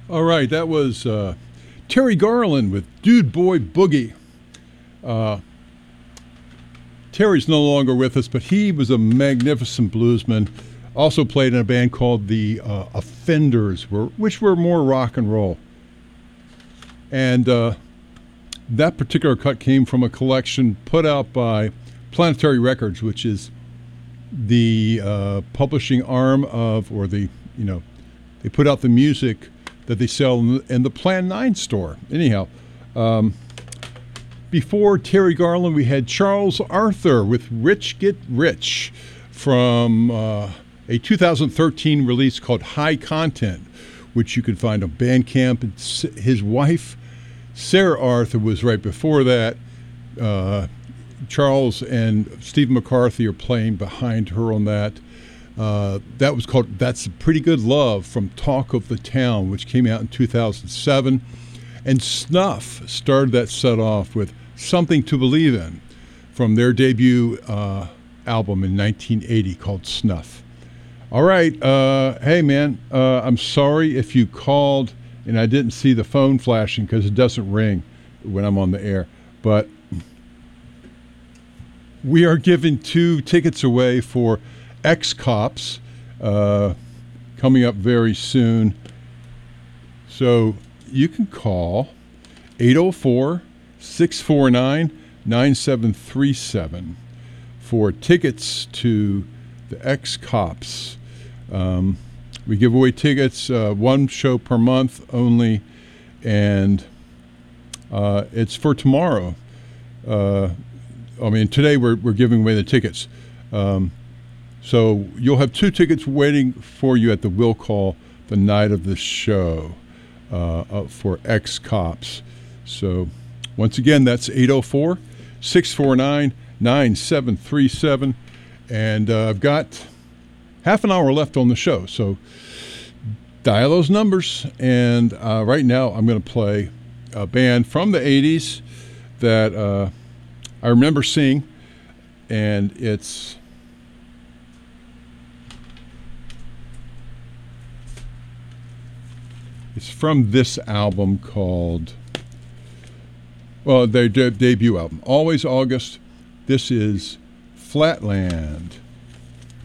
All right, that was Terry Garland with Dude Boy Boogie. Terry's no longer with us, but he was a magnificent bluesman. Also played in a band called the Offenders, which were more rock and roll. And that particular cut came from a collection put out by Planetary Records, which is the publishing arm of, or they put out the music that they sell in the Plan 9 store. Anyhow, before Terry Garland, we had Charles Arthur with Rich Get Rich from a 2013 release called High Content, which you can find on Bandcamp. His wife, Sarah Arthur, was right before that. Charles and Steve McCarthy are playing behind her on that. That was called That's Pretty Good Love from Talk of the Town, which came out in 2007. And Snuff started that set off with Something to Believe In from their debut album in 1980 called Snuff. All right. Hey, man, I'm sorry if you called and I didn't see the phone flashing because it doesn't ring when I'm on the air. But we are giving 2 tickets away for X-Cops coming up very soon. So you can call 804-649-9737 for tickets to the X-Cops. We give away tickets, 1 show per month only, and it's for tomorrow. Today we're giving away the tickets. So you'll have 2 tickets waiting for you at the Will Call the night of the show for X-Cops. So once again, that's 804-649-9737. And I've got half an hour left on the show. So dial those numbers. And right now I'm going to play a band from the 80s that I remember seeing. And it's from this album called, their debut album, Always August. This is Flatland.